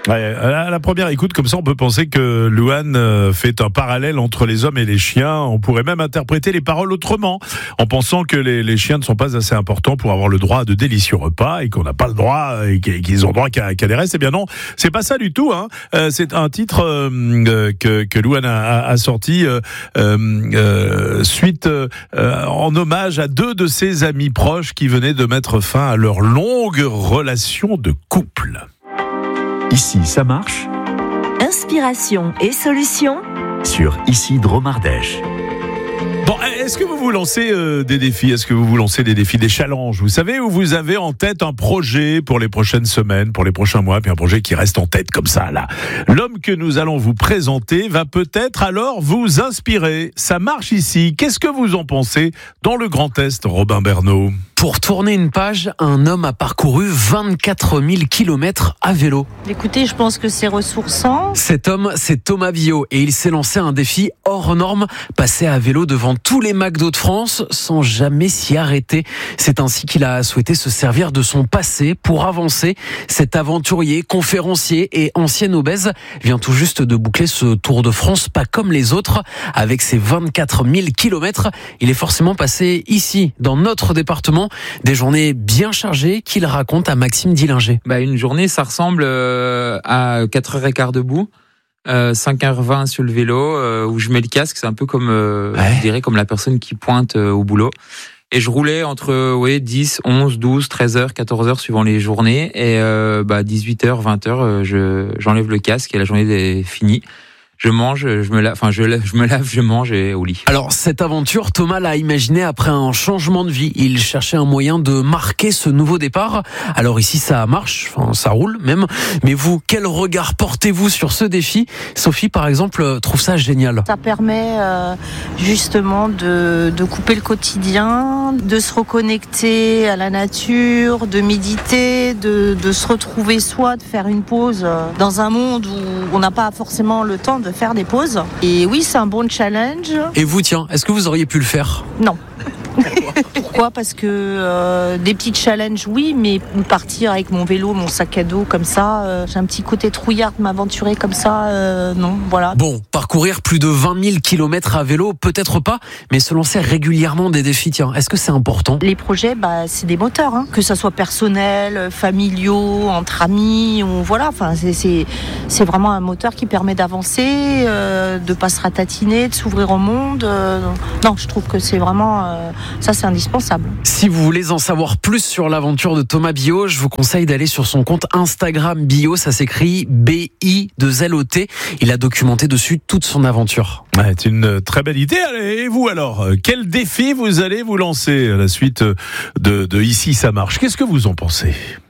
Ouais, à la première écoute, comme ça, on peut penser que Louane fait un parallèle entre les hommes et les chiens. On pourrait même interpréter les paroles autrement, en pensant que les chiens ne sont pas assez importants pour avoir le droit à de délicieux repas et qu'on n'a pas le droit et qu'ils ont droit qu'à des restes. Eh bien non, c'est pas ça du tout. C'est un titre que Louane a sorti suite en hommage à deux de ses amis proches qui venaient de mettre fin à leur longue relation de couple. Ici, ça marche. Inspiration et solutions Sur Ici Drôme Ardèche. Bon, est-ce que vous vous lancez des défis ? Est-ce que vous vous lancez des défis, des challenges ? Vous savez, où vous avez en tête un projet pour les prochaines semaines, pour les prochains mois, puis un projet qui reste en tête comme ça, là. L'homme que nous allons vous présenter va peut-être alors vous inspirer. Ça marche ici. Qu'est-ce que vous en pensez dans le Grand Est, Robin Bernot ? Pour tourner une page, un homme a parcouru 24 000 kilomètres à vélo. Écoutez, je pense que c'est ressourçant. Cet homme, c'est Thomas Biot et il s'est lancé un défi hors norme, passer à vélo devant tous les McDo de France sans jamais s'y arrêter. C'est ainsi qu'il a souhaité se servir de son passé pour avancer. Cet aventurier, conférencier et ancien obèse vient tout juste de boucler ce Tour de France, pas comme les autres. Avec ses 24 000 kilomètres, il est forcément passé ici, dans notre département. Des journées bien chargées qu'il raconte à Maxime Dillinger. Une journée, ça ressemble à 4h15 debout, 5h20 sur le vélo, où je mets le casque. C'est un peu comme, je dirais, comme la personne qui pointe au boulot. Et je roulais entre 10, 11, 12, 13h, 14h suivant les journées. Et 18h, 20h, j'enlève le casque et la journée est finie. Je mange, je me lave, je mange et au lit. Alors, cette aventure, Thomas l'a imaginée après un changement de vie. Il cherchait un moyen de marquer ce nouveau départ. Alors ici, ça marche, ça roule même. Mais vous, quel regard portez-vous sur ce défi ? Sophie, par exemple, trouve ça génial. Ça permet justement de couper le quotidien, de se reconnecter à la nature, de méditer, de se retrouver soi, de faire une pause dans un monde où on n'a pas forcément le temps de faire des pauses. Et oui, c'est un bon challenge. Et vous, tiens, est-ce que vous auriez pu le faire ? Non. Pourquoi ? Parce que des petits challenges, oui, mais partir avec mon vélo, mon sac à dos comme ça, j'ai un petit côté trouillard de m'aventurer comme ça, non, voilà. Bon, parcourir plus de 20 000 kilomètres à vélo, peut-être pas, mais se lancer régulièrement des défis, tiens, est-ce que c'est important ? Les projets, c'est des moteurs, que ça soit personnel, familiaux, entre amis, ou voilà, enfin, c'est vraiment un moteur qui permet d'avancer, de pas se ratatiner, de s'ouvrir au monde. Non, je trouve que c'est vraiment, ça c'est indispensable. Si vous voulez en savoir plus sur l'aventure de Thomas Biot, je vous conseille d'aller sur son compte Instagram Biot, ça s'écrit B-I-2-L-O-T. Il a documenté dessus toute son aventure. C'est une très belle idée. Allez, et vous alors, quel défi vous allez vous lancer à la suite de Ici ça marche ? Qu'est-ce que vous en pensez ?